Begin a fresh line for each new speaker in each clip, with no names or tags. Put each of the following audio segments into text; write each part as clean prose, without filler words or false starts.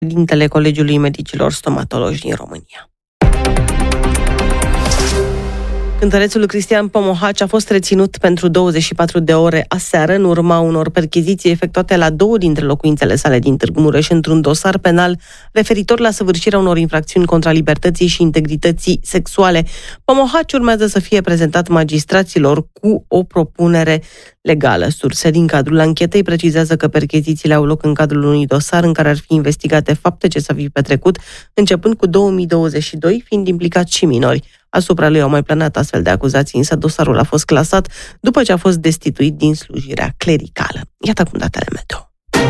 președintele Colegiului Medicilor Stomatologi din România. Cântărețul Cristian Pomohaci a fost reținut pentru 24 de ore aseară în urma unor percheziții efectuate la 2 dintre locuințele sale din Târgu Mureș într-un dosar penal referitor la săvârșirea unor infracțiuni contra libertății și integrității sexuale. Pomohaci urmează să fie prezentat magistraților cu o propunere legală. Surse din cadrul anchetei precizează că perchezițiile au loc în cadrul unui dosar în care ar fi investigate fapte ce s-au petrecut începând cu 2022, fiind implicați și minori. Asupra lui au mai planat astfel de acuzații, însă dosarul a fost clasat după ce a fost destituit din slujirea clericală. Iată cum datele meteo.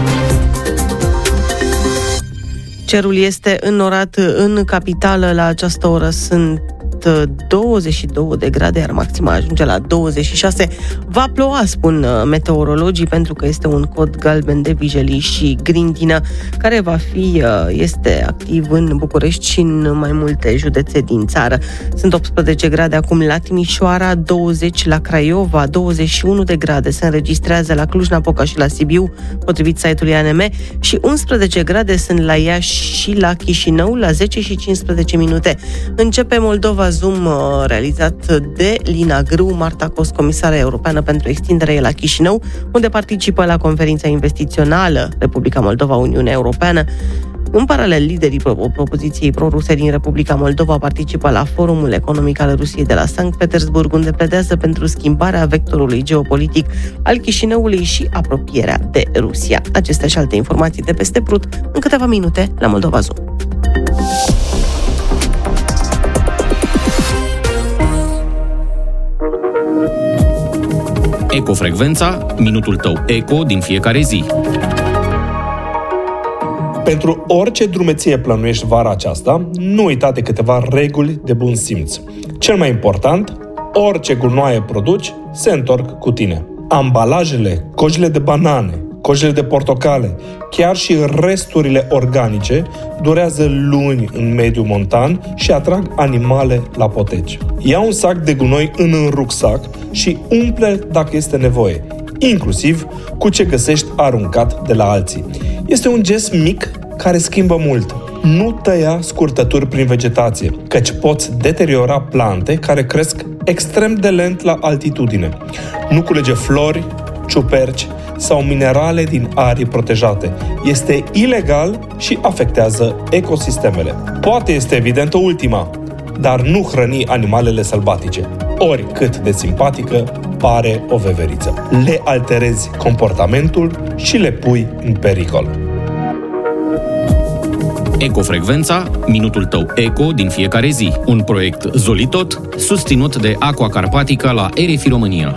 Cerul este înnorat în capitală. La această oră sunt 22 de grade, iar maxima ajunge la 26. Va ploua, spun meteorologii, pentru că este un cod galben de vijelii și grindină care este activ în București și în mai multe județe din țară. Sunt 18 grade acum la Timișoara, 20 la Craiova, 21 de grade se înregistrează la Cluj-Napoca și la Sibiu, potrivit site-ului ANM, și 11 grade sunt la Iași și la Chișinău, la 10 și 15 minute. Începe Moldova Zoom, realizat de Lina Grâu, Marta Cos, comisară europeană pentru extindere la Chișinău, unde participă la conferința investițională Republica Moldova-Uniunea Europeană. În paralel, liderii propoziției pro-ruse din Republica Moldova participă la Forumul Economic al Rusiei de la Sankt Petersburg, unde pledează pentru schimbarea vectorului geopolitic al Chișinăului și apropierea de Rusia. Acestea și alte informații de peste Prut în câteva minute la Moldova Zoom.
Ecofrecvența, minutul tău eco din fiecare zi.
Pentru orice drumeție plănuiești vara aceasta, nu uita de câteva reguli de bun simț. Cel mai important, orice gunoaie produci, se întorc cu tine. Ambalajele, cojile de banane, cojile de portocale, chiar și resturile organice durează luni în mediul montan și atrag animale la poteci. Ia un sac de gunoi în rucsac și umple dacă este nevoie, inclusiv cu ce găsești aruncat de la alții. Este un gest mic care schimbă mult. Nu tăia scurtături prin vegetație, căci poți deteriora plante care cresc extrem de lent la altitudine. Nu culege flori, ciuperci sau minerale din arii protejate. Este ilegal și afectează ecosistemele. Poate este evidentă ultima, dar nu hrăni animalele sălbatice, oricât de simpatică pare o veveriță. Le alterezi comportamentul și le pui în pericol.
Ecofrecvența, minutul tău eco din fiecare zi. Un proiect Zolitot, susținut de Aqua Carpatica la RFI România.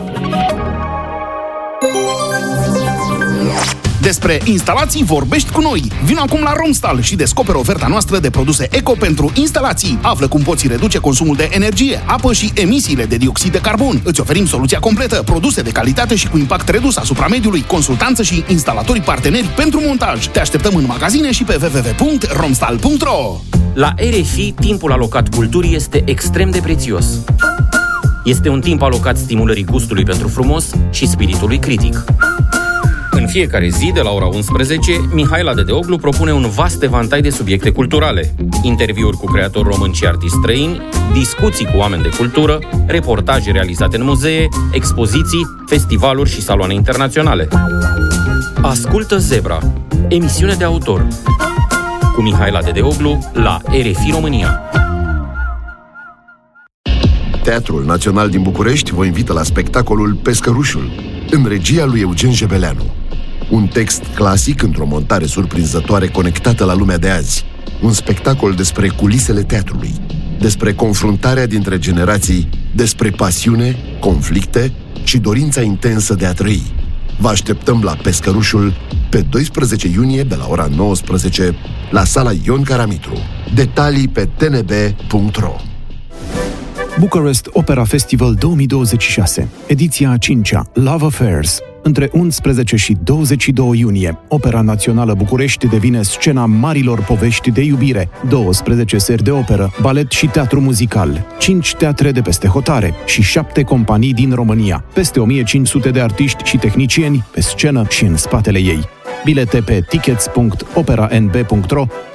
Despre instalații vorbești cu noi. Vino acum la Romstal și descoperă oferta noastră de produse eco pentru instalații. Află cum poți reduce consumul de energie, apă și emisiile de dioxid de carbon. Îți oferim soluția completă, produse de calitate și cu impact redus asupra mediului, consultanță și instalatori parteneri pentru montaj. Te așteptăm în magazine și pe www.romstal.ro.
La RFI, timpul alocat culturii este extrem de prețios. Este un timp alocat stimulării gustului pentru frumos și spiritului critic. În fiecare zi, de la ora 11, Mihaela Dedeoglu propune un vast evantai de subiecte culturale. Interviuri cu creatori români și artiști străini, discuții cu oameni de cultură, reportaje realizate în muzee, expoziții, festivaluri și saloane internaționale. Ascultă Zebra, emisiune de autor, cu Mihaela Dedeoglu la RFI România.
Teatrul Național din București vă invită la spectacolul Pescărușul, în regia lui Eugen Jebeleanu. Un text clasic într-o montare surprinzătoare conectată la lumea de azi. Un spectacol despre culisele teatrului, despre confruntarea dintre generații, despre pasiune, conflicte și dorința intensă de a trăi. Vă așteptăm la Pescărușul pe 12 iunie de la ora 19 la sala Ion Caramitru. Detalii pe tnb.ro.
Bucharest Opera Festival 2026, ediția 5-a, Love Affairs. Între 11 și 22 iunie, Opera Națională București devine scena marilor povești de iubire, 12 seri de operă, balet și teatru muzical, 5 teatre de peste hotare și 7 companii din România, peste 1500 de artiști și tehnicieni pe scenă și în spatele ei. Bilete pe tickets.operanb.ro